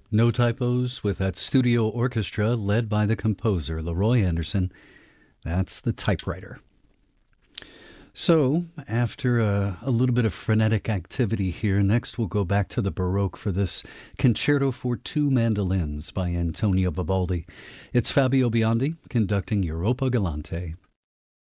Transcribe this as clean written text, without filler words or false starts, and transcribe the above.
No typos with that studio orchestra led by the composer, Leroy Anderson. That's the typewriter. So, after a little bit of frenetic activity here, next we'll go back to the Baroque for this Concerto for Two Mandolins by Antonio Vivaldi. It's Fabio Biondi conducting Europa Galante.